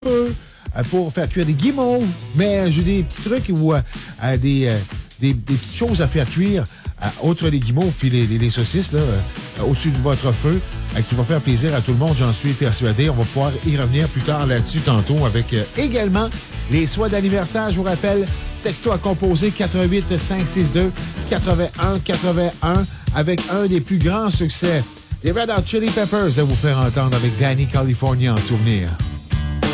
feu, pour faire cuire des guimauves. Mais j'ai des petits trucs ou des petites choses à faire cuire, outre les guimauves puis les saucisses, là, au-dessus de votre feu, qui va faire plaisir à tout le monde, j'en suis persuadé. On va pouvoir y revenir plus tard là-dessus tantôt avec également les souhaits d'anniversaire. Je vous rappelle, texto à composer 88 562 81 81 avec un des plus grands succès des Red Hot Chili Peppers à vous faire entendre avec Danny California en souvenir.